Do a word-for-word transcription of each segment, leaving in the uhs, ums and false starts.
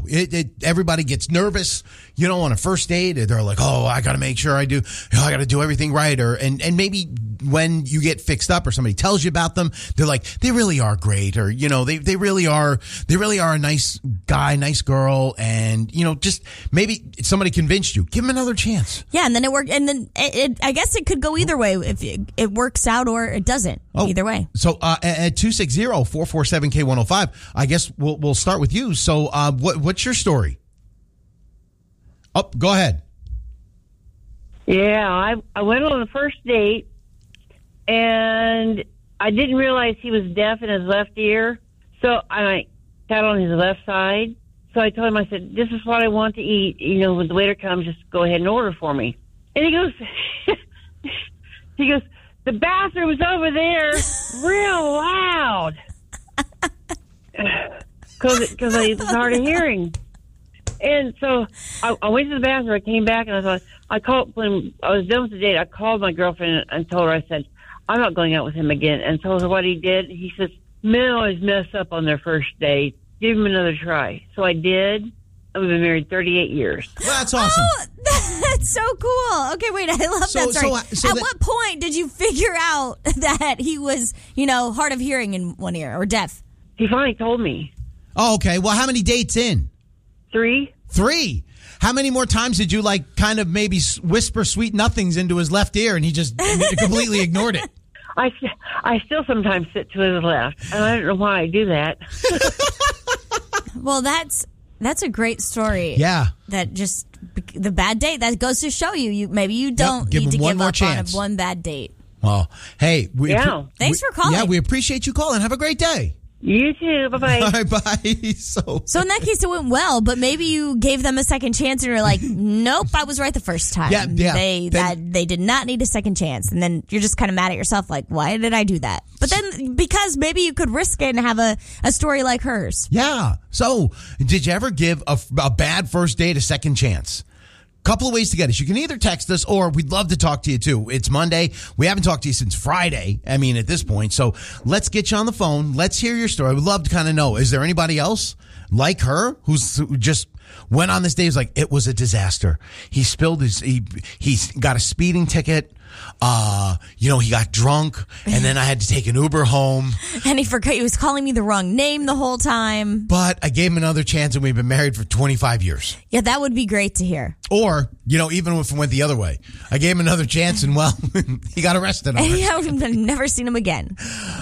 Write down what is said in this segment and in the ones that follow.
It, it, everybody gets nervous, you know, on a first date. They're like, oh, I got to make sure I do, oh, I got to do everything right. Or and, and maybe when you get fixed up or somebody tells you about them, they're like, they really are great. Or, you know, they, they really are, they really are a nice guy, nice girl. And, you know, just maybe somebody convinced you, give them another chance. Yeah. And then it worked. And then it, it I guess it could go either way if it, it works out or it doesn't. Oh, either way. So uh, at two six zero, four four seven, K one oh five, I guess we'll we'll start with you. So uh, what what's your story? Oh, go ahead. Yeah, I I went on the first date, and I didn't realize he was deaf in his left ear. So I sat on his left side. So I told him, I said, this is what I want to eat. You know, when the waiter comes, just go ahead and order for me. And he goes, he goes, the bathroom's over there, real loud. Because because I was hard of hearing. And so I, I went to the bathroom. I came back, and I thought, I called, when I was done with the date, I called my girlfriend and told her, I said, I'm not going out with him again. And told her what he did. He says, men always mess up on their first date. Give him another try. So I did. And we've been married thirty-eight years. Well, that's awesome. Oh, that's so cool. Okay, wait, I love So- that story. so, uh, so At that- what point did you figure out that he was, you know, hard of hearing in one ear or deaf? He finally told me. Oh, okay. Well, how many dates in? Three. Three. How many more times did you like kind of maybe s- whisper sweet nothings into his left ear and he just completely ignored it? I, I still sometimes sit to his left, and I don't know why I do that. Well, that's that's a great story. Yeah. That just the bad date that goes to show you, you maybe you don't give need to him one give more up chance. on one bad date. Well, hey. We, Yeah. Thanks we- for calling. Yeah, we appreciate you calling. Have a great day. You too. Bye-bye. All right, bye. So, So in that case, it went well, but maybe you gave them a second chance, and you're like, "Nope, I was right the first time." Yeah, yeah. They Then- that they did not need a second chance, and then you're just kind of mad at yourself, like, "Why did I do that?" But then because maybe you could risk it and have a, a story like hers. yeah. So, did you ever give a, a bad first date a second chance? Couple of ways to get us. You can either text us or we'd love to talk to you too. It's Monday. We haven't talked to you since Friday. I mean, at this point. So let's get you on the phone. Let's hear your story. We'd love to kind of know, is there anybody else like her who's who just went on this day? It was like, it was a disaster. He spilled his, he, he's got a speeding ticket. Uh, you know, he got drunk and then I had to take an Uber home. And he forgot he was calling me the wrong name the whole time. But I gave him another chance and we've been married for twenty-five years. Yeah, that would be great to hear. Or, you know, even if it went the other way, I gave him another chance and, well, he got arrested on it. I've never seen him again.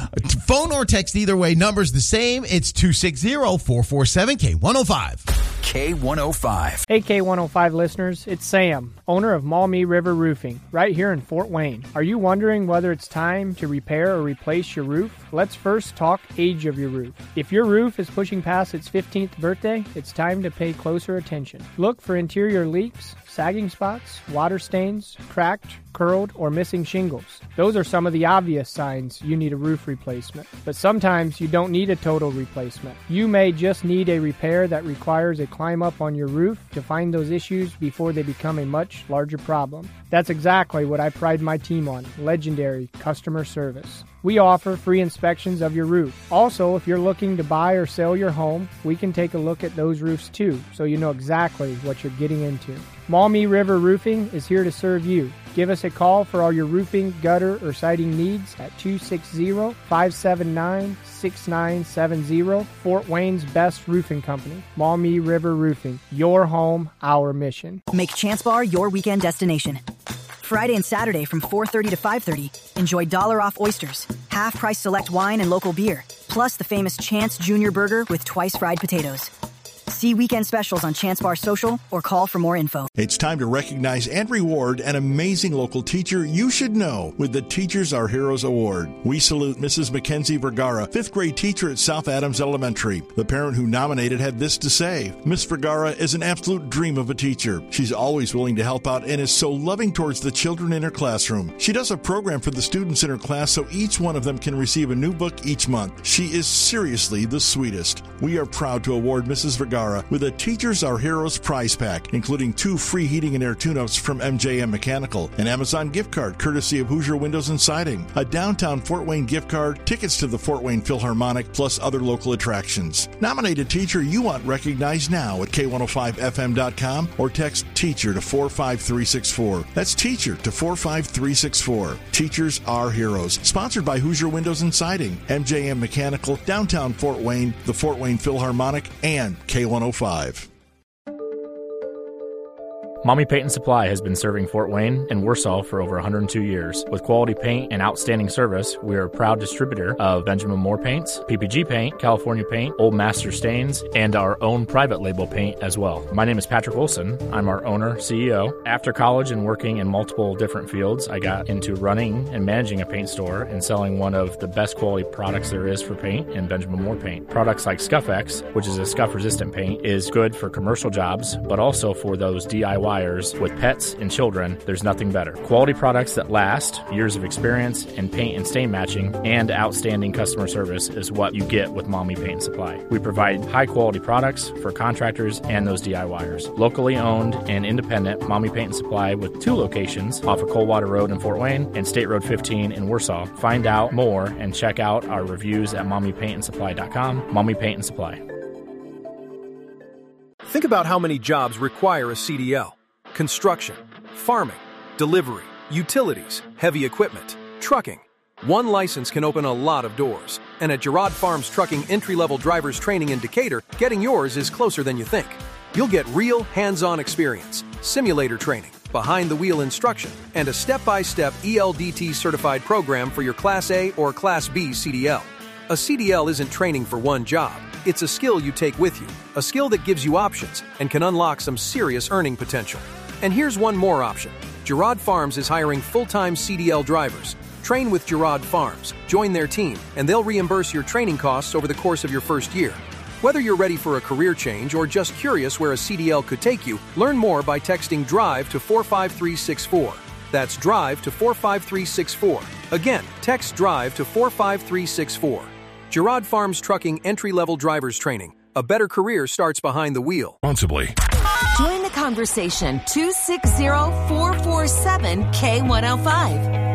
Phone or text, either way, number's the same. It's two six zero, four four seven, K one oh five. K one oh five. Hey K one oh five listeners, it's Sam, owner of Maumee River Roofing, right here in Fort Wayne. Are you wondering whether it's time to repair or replace your roof? Let's first talk age of your roof. If your roof is pushing past its fifteenth birthday, it's time to pay closer attention. Look for interior leaks, sagging spots, water stains, cracked, curled, or missing shingles. Those are some of the obvious signs you need a roof replacement. But sometimes you don't need a total replacement. You may just need a repair that requires a climb up on your roof to find those issues before they become a much larger problem. That's exactly what I pride my team on, legendary customer service. We offer free inspections of your roof. Also, if you're looking to buy or sell your home, we can take a look at those roofs too, so you know exactly what you're getting into. Maumee River Roofing is here to serve you. Give us a call for all your roofing, gutter, or siding needs at two six zero, five seven nine, six nine seven zero, Fort Wayne's best roofing company, Maumee River Roofing. Your home, our mission. Make Chance Bar your weekend destination. Friday and Saturday from four thirty to five thirty, enjoy dollar off oysters, half price select wine and local beer, plus the famous Chance Junior Burger with twice fried potatoes. See weekend specials on Chance Bar Social or call for more info. It's time to recognize and reward an amazing local teacher you should know with the Teachers Are Heroes Award. We salute Missus Mackenzie Vergara, fifth grade teacher at South Adams Elementary. The parent who nominated had this to say: Miss Vergara is an absolute dream of a teacher. She's always willing to help out and is so loving towards the children in her classroom. She does a program for the students in her class so each one of them can receive a new book each month. She is seriously the sweetest. We are proud to award Missus Vergara Vergara with a Teachers Are Heroes prize pack, including two free heating and air tune-ups from M J M Mechanical, an Amazon gift card courtesy of Hoosier Windows and Siding, a downtown Fort Wayne gift card, tickets to the Fort Wayne Philharmonic, plus other local attractions. Nominate a teacher you want recognized now at K one oh five F M dot com or text TEACHER to four five three six four. That's TEACHER to four five three six four. Teachers Are Heroes. Sponsored by Hoosier Windows and Siding, M J M Mechanical, downtown Fort Wayne, the Fort Wayne Philharmonic, and K one oh five. Mommy Paint and Supply has been serving Fort Wayne and Warsaw for over one hundred two years. With quality paint and outstanding service, we are a proud distributor of Benjamin Moore Paints, P P G Paint, California Paint, Old Master Stains, and our own private label paint as well. My name is Patrick Wilson. I'm our owner, C E O. After college and working in multiple different fields, I got into running and managing a paint store and selling one of the best quality products there is for paint in Benjamin Moore Paint. Products like Scuff-X, which is a scuff-resistant paint, is good for commercial jobs, but also for those D I Y with pets and children. There's nothing better. Quality products that last, years of experience in paint and stain matching, and outstanding customer service is what you get with Mommy Paint and Supply. We provide high quality products for contractors and those DIYers. Locally owned and independent, Mommy Paint and Supply with two locations off of Coldwater Road in Fort Wayne and State Road fifteen in Warsaw. Find out more and check out our reviews at mommy paint and supply dot com. Mommy Paint and Supply. Think about how many jobs require a C D L. Construction, farming, delivery, utilities, heavy equipment, trucking. One license can open a lot of doors. And at Girard Farms Trucking Entry-Level Drivers Training in Decatur, getting yours is closer than you think. You'll get real hands-on experience, simulator training, behind-the-wheel instruction, and a step-by-step E L D T-certified program for your Class A or Class B C D L. A C D L isn't training for one job. It's a skill you take with you, a skill that gives you options and can unlock some serious earning potential. And here's one more option. Girard Farms is hiring full-time C D L drivers. Train with Girard Farms, join their team, and they'll reimburse your training costs over the course of your first year. Whether you're ready for a career change or just curious where a C D L could take you, learn more by texting DRIVE to four five three six four. That's DRIVE to four five three six four. Again, text DRIVE to four five three six four. Girard Farms Trucking Entry-Level Drivers Training. A better career starts behind the wheel. Responsibly. Join the conversation. two six zero, four four seven, K one oh five.